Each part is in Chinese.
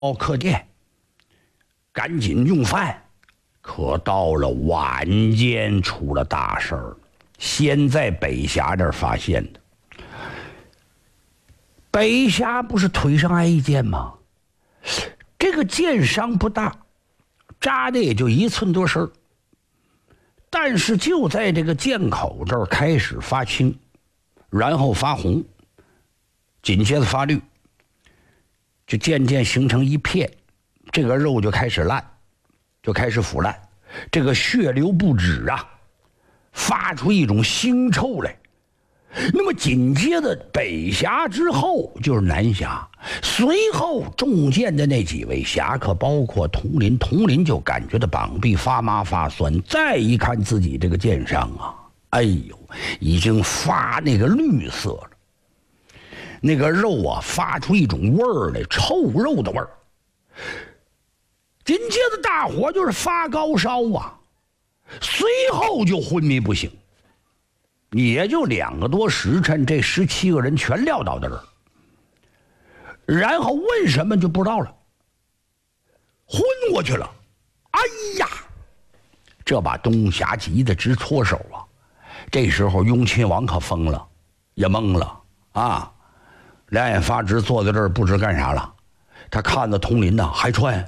客店，赶紧用饭。可到了晚间出了大事儿，先在北峡这儿发现的。北峡不是腿上挨一箭吗？这个箭伤不大，扎的也就1寸多深，但是就在这个箭口这儿开始发青，然后发红，紧接着发绿，就渐渐形成一片，这个肉就开始烂，就开始腐烂，这个血流不止啊，发出一种腥臭来。那么紧接着北峡之后就是南峡，随后中箭的那几位侠客包括佟林，佟林就感觉到膀臂发麻发酸，再一看自己这个箭伤啊，哎呦，已经发那个绿色了，那个肉啊发出一种味儿来，臭肉的味儿。紧接着大伙就是发高烧啊，随后就昏迷不醒。也就2个多时辰，这17个人全撂倒在这儿，然后问什么就不知道了，昏过去了。哎呀，这把东峡急得直搓手啊！这时候雍亲王可疯了，也懵了啊，两眼发直，坐在这儿不知干啥了。他看到佟林呐，还穿，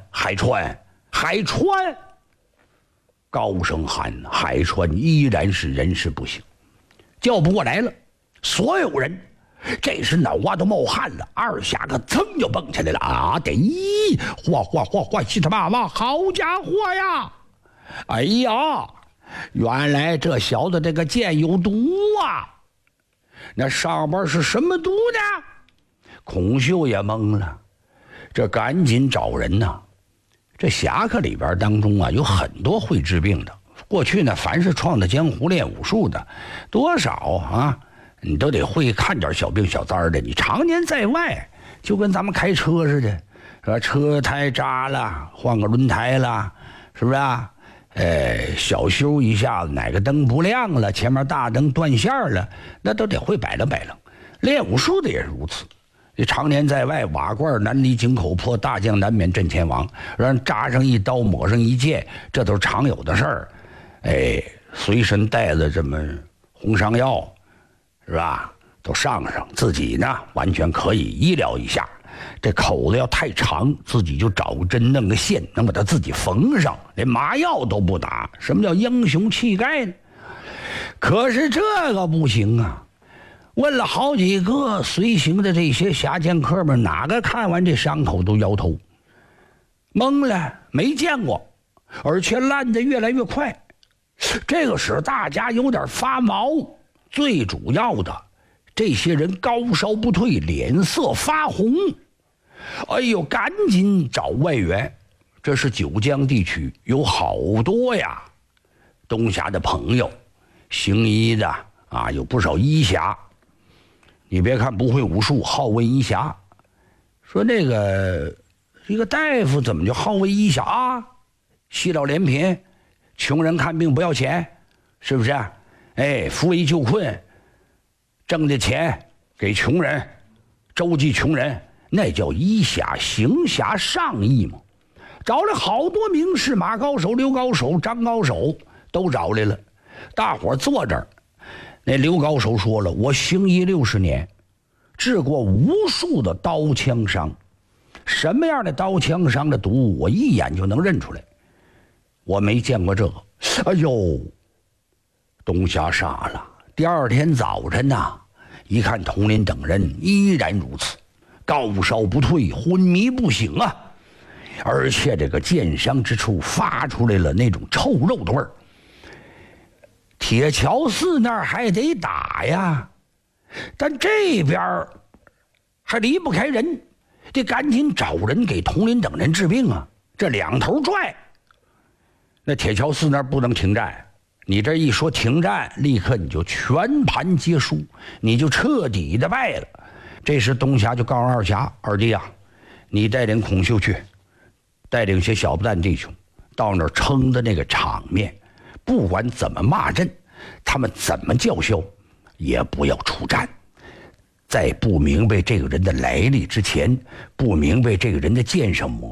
高声喊，还穿，依然是人事不省。叫不过来了，所有人这时脑瓜都冒汗了，二侠可噌就蹦起来了啊！得，嚯，西他妈，好家伙呀！哎呀，原来这小子这个箭有毒啊！那上边是什么毒呢？孔秀也懵了，这赶紧找人呐。这侠客里边当中啊，有很多会治病的。过去呢，凡是闯到江湖练武术的，多少啊，你都得会看点小病小灾的。你常年在外，就跟咱们开车似的，是吧？车胎扎了，换个轮胎了，是不是啊？小修一下子，哪个灯不亮了，前面大灯断线了，那都得会摆弄。练武术的也是如此。你常年在外，瓦罐难离井口破，大将难免阵前亡。让人扎上一刀，抹上一剑，这都是常有的事儿。随身带着这么红伤药，是吧？都上，自己呢完全可以医疗一下。这口子要太长，自己就找个针，弄个线，能把它自己缝上，连麻药都不打。什么叫英雄气概呢？可是这个不行啊！问了好几个随行的这些侠剑客们，哪个看完这伤口都摇头，懵了，没见过，而且烂得越来越快。这个使大家有点发毛，最主要的，这些人高烧不退，脸色发红。哎呦，赶紧找外援。这是九江地区有好多呀，东峡的朋友，行医的啊，有不少医侠。你别看不会武术，好为医侠。说这个大夫怎么就好为医侠啊？惜老怜贫，穷人看病不要钱，是不是？扶危救困，挣的钱给穷人，周济穷人，那叫医侠，行侠仗义嘛。找了好多名士，马高手、刘高手、张高手都找来了。大伙坐这儿，那刘高手说了，我行医60年，治过无数的刀枪伤，什么样的刀枪伤的毒，我一眼就能认出来。我没见过这个。哎呦，东峡傻了。第二天早晨呐，一看佟林等人依然如此，高烧不退，昏迷不醒啊，而且这个箭伤之处发出来了那种臭肉的味儿。铁桥寺那儿还得打呀，但这边还离不开人，得赶紧找人给佟林等人治病啊，这两头拽。那铁桥寺那儿不能停战，你这一说停战，立刻你就全盘皆输，你就彻底的败了。这时东峡就告诉二侠，二弟啊，你带领孔秀去，带领些小不蛋弟兄到那儿撑的那个场面，不管怎么骂阵，他们怎么叫嚣，也不要出战， 在不明白这个人的来历之前，不明白这个人的剑什么